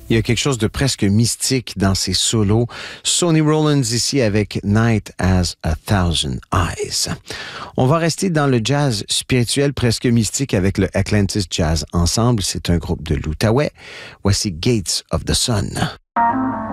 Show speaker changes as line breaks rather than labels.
Il y a quelque chose de presque mystique dans ses solos. Sonny Rollins ici avec Night Has a Thousand Eyes. On va rester dans le jazz spirituel presque mystique avec le Atlantis Jazz Ensemble. C'est un groupe de l'Outaouais. Voici Gates of the Sun.